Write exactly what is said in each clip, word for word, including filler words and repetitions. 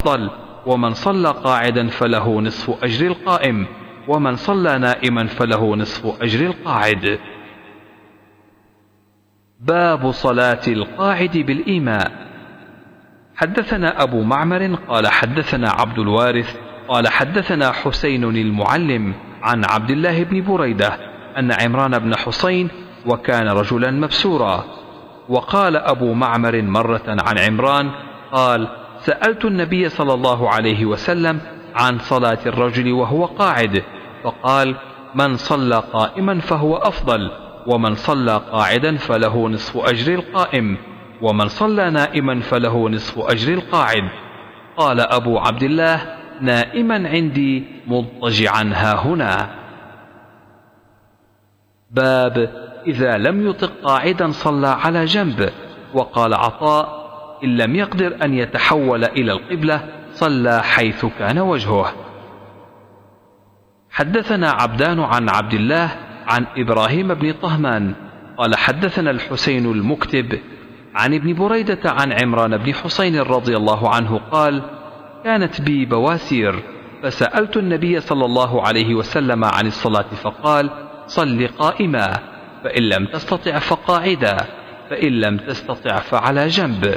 أفضل، ومن صلى قاعدا فله نصف أجر القائم، ومن صلى نائما فله نصف أجر القاعد. باب صلاة القاعد بالإيماء. حدثنا أبو معمر قال حدثنا عبد الوارث قال حدثنا حسين المعلم عن عبد الله بن بريدة أن عمران بن حسين وكان رجلا مبسورا. وقال أبو معمر مرة عن عمران قال: سألت النبي صلى الله عليه وسلم عن صلاة الرجل وهو قاعد، فقال: من صلى قائما فهو أفضل، ومن صلى قاعدا فله نصف أجر القائم، ومن صلى نائما فله نصف أجر القاعد. قال أبو عبد الله: نائما عندي مضطجعا هاهنا. باب إذا لم يطق قاعدا صلى على جنب. وقال عطاء: إن لم يقدر أن يتحول إلى القبلة صلى حيث كان وجهه. حدثنا عبدان عن عبد الله عن إبراهيم بن طهمان قال حدثنا الحسين المكتب عن ابن بريدة عن عمران بن حسين رضي الله عنه قال: كانت بي بواسير، فسألت النبي صلى الله عليه وسلم عن الصلاة فقال: صل قائما، فإن لم تستطع فقاعدا، فإن لم تستطع فعلى جنب.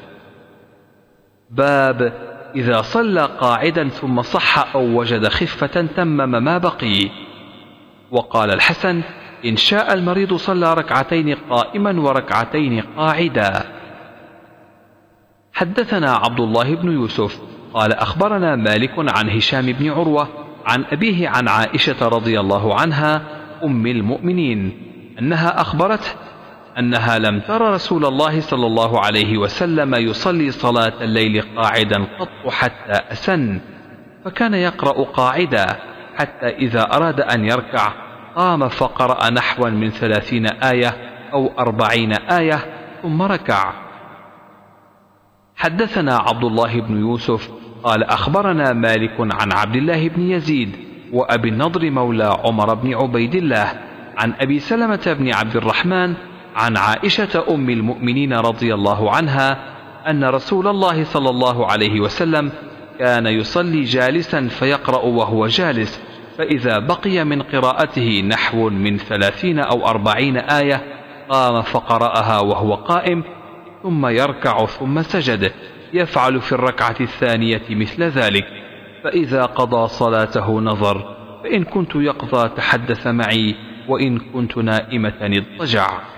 باب إذا صلى قاعدا ثم صح أو وجد خفة تمم ما بقي. وقال الحسن: إن شاء المريض صلى ركعتين قائما وركعتين قاعدا. حدثنا عبد الله بن يوسف قال أخبرنا مالك عن هشام بن عروة عن أبيه عن عائشة رضي الله عنها أم المؤمنين أنها أخبرته أنها لم تر رسول الله صلى الله عليه وسلم يصلي صلاة الليل قاعدا قط حتى أسن، فكان يقرأ قاعدا حتى إذا أراد أن يركع قام فقرأ نحوا من ثلاثين آية أو أربعين آية ثم ركع. حدثنا عبد الله بن يوسف قال أخبرنا مالك عن عبد الله بن يزيد وأبي النضر مولى عمر بن عبيد الله عن أبي سلمة بن عبد الرحمن عن عائشة أم المؤمنين رضي الله عنها أن رسول الله صلى الله عليه وسلم كان يصلي جالسا فيقرأ وهو جالس، فإذا بقي من قراءته نحو من ثلاثين أو أربعين آية قام فقرأها وهو قائم، ثم يركع ثم سجد، يفعل في الركعة الثانية مثل ذلك. فإذا قضى صلاته نظر، فإن كنت يقظى تحدث معي، وإن كنت نائمة اضطجع.